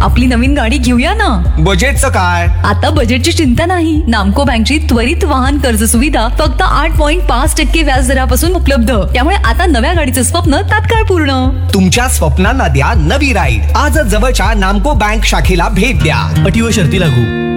आपली नवीन गाडी घेऊया ना. बजेटचं काय? आता बजेटची चिंता नाही. नामको बँकची त्वरित वाहन कर्ज सुविधा फक्त 8.5% व्याज दरापासून उपलब्ध. त्यामुळे आता नव्या गाडीचं स्वप्न तात्काळ पूर्ण. तुमच्या स्वप्नांना द्या नवी राईड. आजच जवळच्या नामको बँक शाखेला भेट द्या. अटी व शर्ती लागू.